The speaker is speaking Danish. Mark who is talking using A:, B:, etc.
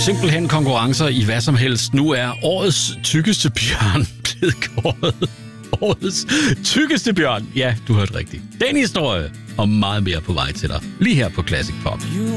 A: simpelthen konkurrencer i hvad som helst. Nu er årets tykkeste bjørn blevet kåret. Årets tykkeste bjørn. Ja, du hørte rigtigt. Den historie og meget mere på vej til dig. Lige her på Classic Pop.